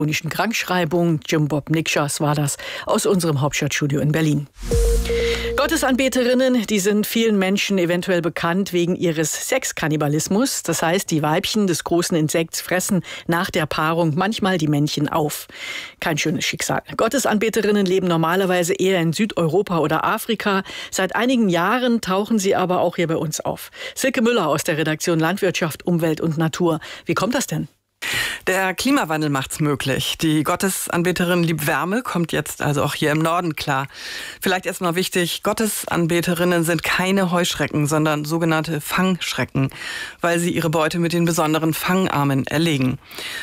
Krankschreibung. Jim Bob Nikschas war das aus unserem Hauptstadtstudio in Berlin. Gottesanbeterinnen, die sind vielen Menschen eventuell bekannt wegen ihres Sexkannibalismus. Das heißt, die Weibchen des großen Insekts fressen nach der Paarung manchmal die Männchen auf. Kein schönes Schicksal. Gottesanbeterinnen leben normalerweise eher in Südeuropa oder Afrika. Seit einigen Jahren tauchen sie aber auch hier bei uns auf. Silke Müller aus der Redaktion Landwirtschaft, Umwelt und Natur. Wie kommt das denn? Der Klimawandel macht's möglich. Die Gottesanbeterin liebt Wärme, kommt jetzt also auch hier im Norden klar. Vielleicht erstmal wichtig, Gottesanbeterinnen sind keine Heuschrecken, sondern sogenannte Fangschrecken, weil sie ihre Beute mit den besonderen Fangarmen erlegen.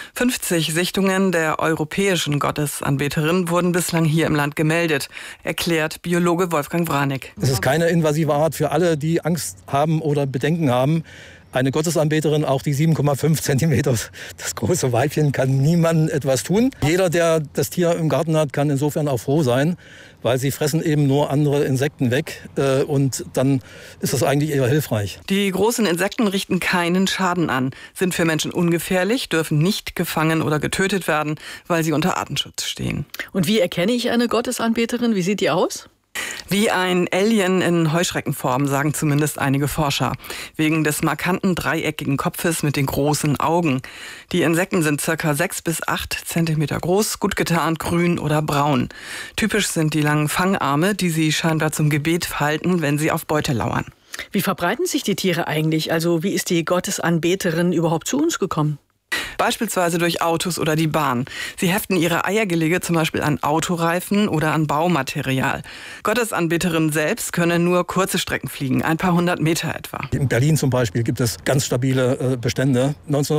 50 Sichtungen der europäischen Gottesanbeterin wurden bislang hier im Land gemeldet, erklärt Biologe Wolfgang Wranek. Es ist keine invasive Art für alle, die Angst haben oder Bedenken haben. Eine Gottesanbeterin, auch die 7,5 Zentimeter, das große Weibchen, kann niemandem etwas tun. Jeder, der das Tier im Garten hat, kann insofern auch froh sein, weil sie fressen eben nur andere Insekten weg und dann ist das eigentlich eher hilfreich. Die großen Insekten richten keinen Schaden an, sind für Menschen ungefährlich, dürfen nicht gefangen oder getötet werden, weil sie unter Artenschutz stehen. Und wie erkenne ich eine Gottesanbeterin? Wie sieht die aus? Wie ein Alien in Heuschreckenform, sagen zumindest einige Forscher. Wegen des markanten dreieckigen Kopfes mit den großen Augen. Die Insekten sind ca. 6 bis 8 Zentimeter groß, gut getarnt, grün oder braun. Typisch sind die langen Fangarme, die sie scheinbar zum Gebet halten, wenn sie auf Beute lauern. Wie verbreiten sich die Tiere eigentlich? Also wie ist die Gottesanbeterin überhaupt zu uns gekommen? Beispielsweise durch Autos oder die Bahn. Sie heften ihre Eiergelege zum Beispiel an Autoreifen oder an Baumaterial. Gottesanbeterinnen selbst können nur kurze Strecken fliegen, ein paar hundert Meter etwa. In Berlin zum Beispiel gibt es ganz stabile Bestände.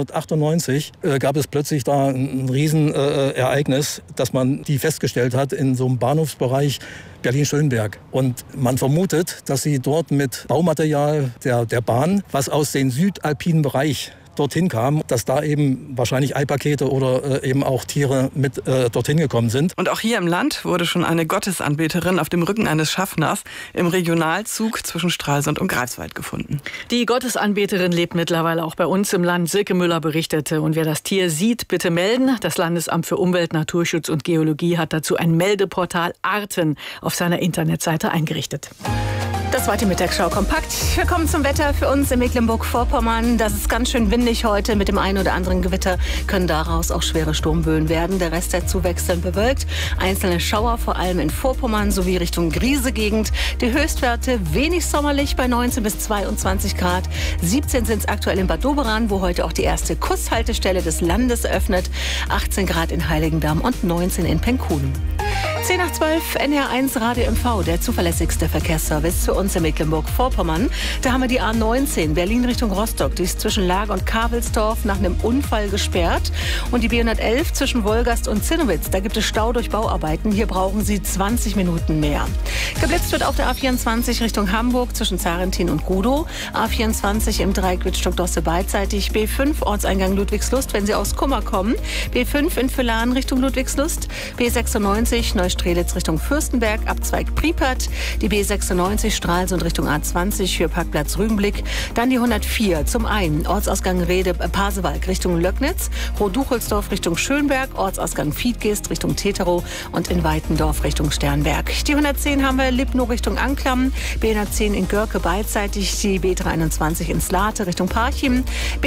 1998 gab es plötzlich da ein Riesenereignis, dass man die festgestellt hat in so einem Bahnhofsbereich Berlin-Schöneberg. Und man vermutet, dass sie dort mit Baumaterial der Bahn, was aus dem südalpinen Bereich dorthin kam, dass da eben wahrscheinlich Eipakete oder eben auch Tiere mit dorthin gekommen sind. Und auch hier im Land wurde schon eine Gottesanbeterin auf dem Rücken eines Schaffners im Regionalzug zwischen Stralsund und Greifswald gefunden. Die Gottesanbeterin lebt mittlerweile auch bei uns im Land. Silke Müller berichtete. Und wer das Tier sieht, bitte melden. Das Landesamt für Umwelt, Naturschutz und Geologie hat dazu ein Meldeportal Arten auf seiner Internetseite eingerichtet. Das war die Mittagsschau kompakt. Wir kommen zum Wetter für uns in Mecklenburg-Vorpommern. Das ist ganz schön windig heute. Mit dem einen oder anderen Gewitter können daraus auch schwere Sturmböen werden. Der Rest dazu wechselnd bewölkt. Einzelne Schauer, vor allem in Vorpommern sowie Richtung Griese-Gegend. Die Höchstwerte wenig sommerlich bei 19 bis 22 Grad. 17 sind es aktuell in Bad Doberan, wo heute auch die erste Kusshaltestelle des Landes öffnet. 18 Grad in Heiligendamm und 19 in Penkunen. 10 nach 12, NR1 Radio MV, der zuverlässigste Verkehrsservice für uns in Mecklenburg-Vorpommern. Da haben wir die A19 Berlin Richtung Rostock. Die ist zwischen Lager und Kavelsdorf nach einem Unfall gesperrt. Und die B111 zwischen Wolgast und Zinnowitz. Da gibt es Stau durch Bauarbeiten. Hier brauchen Sie 20 Minuten mehr. Geblitzt wird auf der A24 Richtung Hamburg zwischen Zarentin und Gudow. A24 im Dreieck Wittstock-Dosse beidseitig. B5 Ortseingang Ludwigslust, wenn Sie aus Kummer kommen. B5 in Villaren Richtung Ludwigslust. B96 Neustrelitz Richtung Fürstenberg, Abzweig Priepert. Die B96 Stralsund Richtung A20 für Parkplatz Rügenblick. Dann die 104 zum einen Ortsausgang Pasewalk Richtung Löcknitz. Roduchelsdorf Richtung Schönberg. Ortsausgang Fiedgeest Richtung Teterow und in Weitendorf Richtung Sternberg. Die 110 haben wir Lipnow Richtung Anklam. B110 in Görke beidseitig. Die B321 in Slate Richtung Parchim.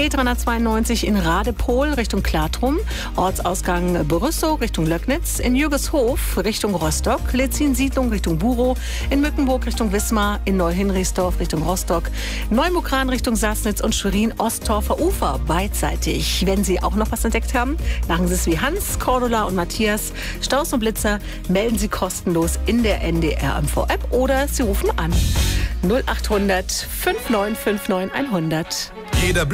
B392 in Radepohl Richtung Klatrum. Ortsausgang Brüssow Richtung Löcknitz. In Jürgeshof Richtung Rostock, Letzin-Siedlung Richtung Burow, in Mückenburg Richtung Wismar, in Neuhinrichsdorf Richtung Rostock, Neumukran Richtung Sassnitz und Schwerin-Osttorfer Ufer beidseitig. Wenn Sie auch noch was entdeckt haben, machen Sie es wie Hans, Cordula und Matthias. Staus und Blitzer melden Sie kostenlos in der NDR MV-App oder Sie rufen an 0800 5959 100.